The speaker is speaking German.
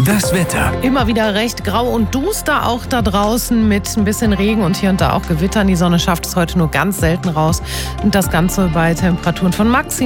Das Wetter. Immer wieder recht grau und duster, auch da draußen mit ein bisschen Regen und hier und da auch Gewittern. Die Sonne schafft es heute nur ganz selten raus. Und das Ganze bei Temperaturen von maximal